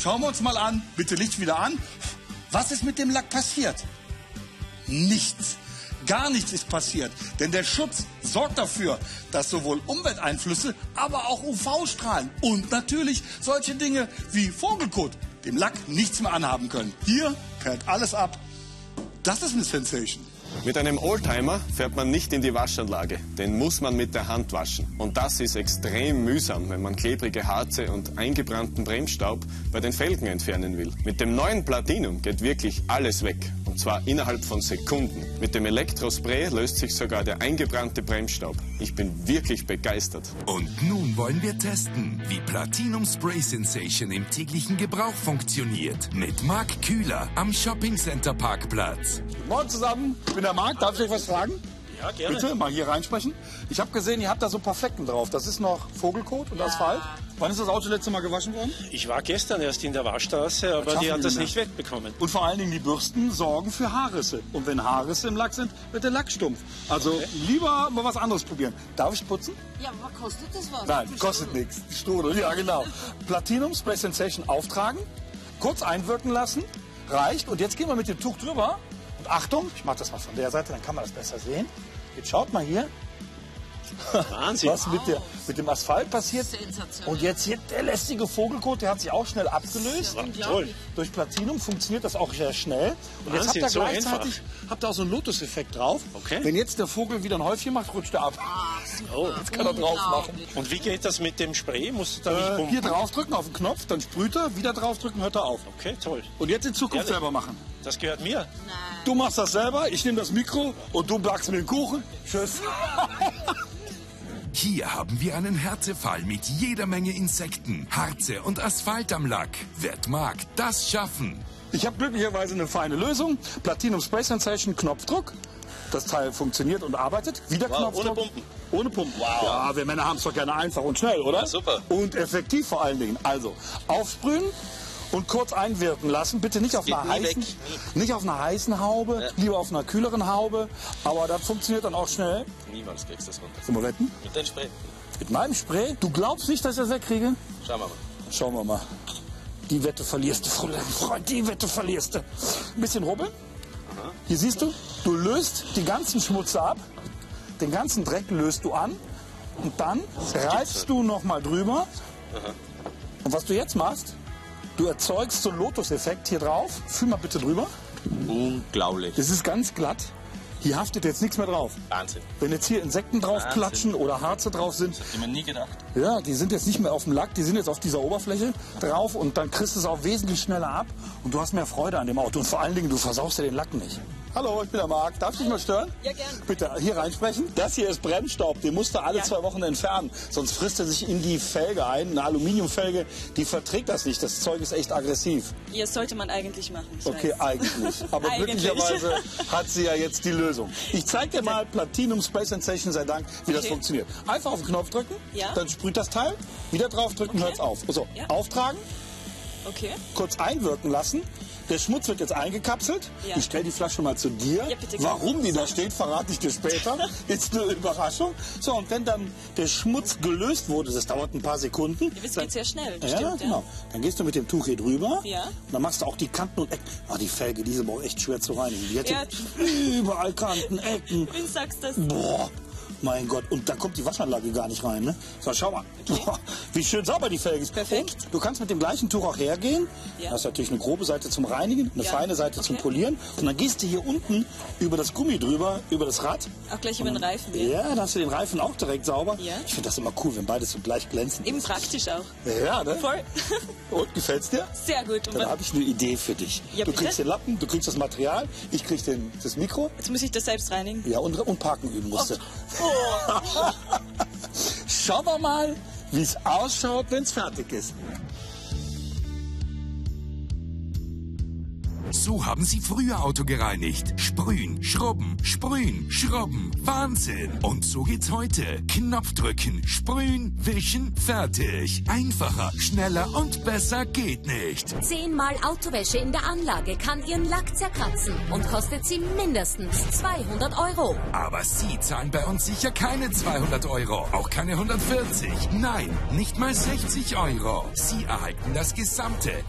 schauen wir uns mal an. Bitte Licht wieder an. Was ist mit dem Lack passiert? Nichts. Gar nichts ist passiert. Denn der Schutz sorgt dafür, dass sowohl Umwelteinflüsse, aber auch UV-Strahlen und natürlich solche Dinge wie Vogelkot dem Lack nichts mehr anhaben können. Hier perlt alles ab. Das ist eine Sensation. Mit einem Oldtimer fährt man nicht in die Waschanlage. Den muss man mit der Hand waschen. Und das ist extrem mühsam, wenn man klebrige Harze und eingebrannten Bremsstaub bei den Felgen entfernen will. Mit dem neuen Platinum geht wirklich alles weg. Und zwar innerhalb von Sekunden. Mit dem Elektrospray löst sich sogar der eingebrannte Bremsstaub. Ich bin wirklich begeistert. Und nun wollen wir testen, wie Platinum Spray Sensation im täglichen Gebrauch funktioniert. Mit Marc Kühler am Shopping Center Parkplatz. Guten Morgen zusammen, ich bin der Marc. Darf ich euch was fragen? Ja, gerne. Bitte, mal hier reinsprechen. Ich habe gesehen, ihr habt da so ein paar Flecken drauf. Das ist noch Vogelkot und Asphalt. Wann ist das Auto letzte Mal gewaschen worden? Ich war gestern erst in der Waschstraße, aber die hat das nicht wegbekommen. Und vor allen Dingen die Bürsten sorgen für Haarrisse. Und wenn Haarrisse im Lack sind, wird der Lack stumpf. Also lieber mal was anderes probieren. Darf ich putzen? Ja, aber kostet das was? Nein, kostet nichts. Die Strudel, ja genau. Platinum Spray Sensation auftragen, kurz einwirken lassen, reicht. Und jetzt gehen wir mit dem Tuch drüber. Und Achtung, ich mache das mal von der Seite, dann kann man das besser sehen. Jetzt schaut mal hier. Wahnsinn. Was mit dem Asphalt passiert. Sensationell. Und jetzt hier der lästige Vogelkot, der hat sich auch schnell abgelöst. Toll. Durch Platinum funktioniert das auch sehr schnell. Und jetzt Wahnsinn, habt ihr so gleichzeitig auch so einen Lotus-Effekt drauf. Okay. Wenn jetzt der Vogel wieder ein Häufchen macht, rutscht er ab. Oh. Jetzt kann er drauf machen. Und wie geht das mit dem Spray? Musst du da nicht pumpen? Hier draufdrücken auf den Knopf, dann sprüht er, wieder draufdrücken, hört er auf. Okay, toll. Und jetzt in Zukunft Ehrlich? selber machen. Das gehört mir. Du machst das selber, ich nehme das Mikro und du backst mir den Kuchen. Tschüss. Hier haben wir einen Härtefall mit jeder Menge Insekten, Harze und Asphalt am Lack. Wird Marc das schaffen? Ich habe glücklicherweise eine feine Lösung. Platinum Spray Sensation, Knopfdruck. Das Teil funktioniert und arbeitet. Wieder Knopfdruck. Ohne Pumpen. Ohne Pumpen. Wow. Ja, wir Männer haben es doch gerne einfach und schnell, oder? Ja, super. Und effektiv vor allen Dingen. Also, aufsprühen und kurz einwirken lassen. Bitte nicht auf einer heißen Haube, lieber auf einer kühleren Haube. Aber das funktioniert dann auch schnell. Niemals kriegst du das runter. Sollen wir wetten? Mit dem Spray. Mit meinem Spray? Du glaubst nicht, dass ich das wegkriege? Schauen wir mal. Schauen wir mal. Die Wette verlierst du, Freund, die Wette verlierst du. Ein bisschen rubbeln. Hier siehst du, du löst die ganzen Schmutze ab. Den ganzen Dreck löst du an. Und dann reibst du noch mal drüber. Und was du jetzt machst, du erzeugst so einen Lotus-Effekt hier drauf. Fühl mal bitte drüber. Unglaublich. Das ist ganz glatt. Hier haftet jetzt nichts mehr drauf. Wahnsinn. Wenn jetzt hier Insekten drauf klatschen oder Harze drauf sind, Hätte man nie gedacht. ja, die sind jetzt nicht mehr auf dem Lack, die sind jetzt auf dieser Oberfläche drauf und dann kriegst du es auch wesentlich schneller ab und du hast mehr Freude an dem Auto und vor allen Dingen, du versaust dir den Lack nicht. Hallo, ich bin der Marc. Darf ich dich mal stören? Ja, gern. Bitte hier reinsprechen. Das hier ist Bremsstaub, den musst du alle 2 Wochen entfernen, sonst frisst er sich in die Felge ein. Eine Aluminiumfelge, die verträgt das nicht. Das Zeug ist echt aggressiv. Ja, das sollte man eigentlich machen. ich Okay, weiß. eigentlich. Aber Eigentlich. glücklicherweise hat sie ja jetzt die Lösung. Ich zeige dir mal Platinum Spray Sensation, sei Dank, wie das Okay. funktioniert. Einfach auf den Knopf drücken, Ja. dann sprüht das Teil, wieder drauf drücken, Okay. hört's auf. So, Ja. auftragen, Okay. kurz einwirken lassen. Der Schmutz wird jetzt eingekapselt. Ja. Ich stelle die Flasche mal zu dir. Ja, bitte, gerne. Warum die da steht, verrate ich dir später. Ist eine Überraschung. So, und wenn dann der Schmutz gelöst wurde, das dauert ein paar Sekunden. Das dann- geht sehr schnell, Ja, stimmt, genau. Dann gehst du mit dem Tuch hier drüber. Ja. Und dann machst du auch die Kanten und Ecken. Ah, die Felge, diese war echt schwer zu reinigen. Die hat Ja. überall Kanten, Ecken. Du sagst das. Boah, mein Gott. Und da kommt die Waschanlage gar nicht rein, ne? So, schau mal. Boah, wie schön sauber die Felge ist. Perfekt. Und du kannst mit dem gleichen Tuch auch hergehen. Ja. Da hast natürlich eine grobe Seite zum Reinigen, eine Ja. feine Seite zum Okay. Polieren. Und dann gehst du hier unten über das Gummi drüber, über das Rad. Auch gleich über den Reifen wieder. Ja, dann hast du den Reifen auch direkt sauber. Ja. Ich finde das immer cool, wenn beides so gleich glänzend Eben ist. praktisch auch. Ja, ne? Voll. Und, gefällt's dir? Sehr gut. Und Dann habe ich eine Idee für dich. Ja, du bitte? kriegst den Lappen, du kriegst das Material, ich krieg das Mikro. jetzt muss ich das selbst reinigen. Ja, und Parken üben musst du. Oh. Schauen wir mal, wie es ausschaut, wenn es fertig ist. So haben sie früher Auto gereinigt. Sprühen, schrubben, sprühen, schrubben. Wahnsinn! Und so geht's heute. Knopf drücken, sprühen, wischen, fertig. Einfacher, schneller und besser geht nicht. 10-mal Autowäsche in der Anlage kann Ihren Lack zerkratzen und kostet Sie mindestens 200 €. Aber Sie zahlen bei uns sicher keine 200 €, auch keine 140. Nein, nicht mal 60 €. Sie erhalten das gesamte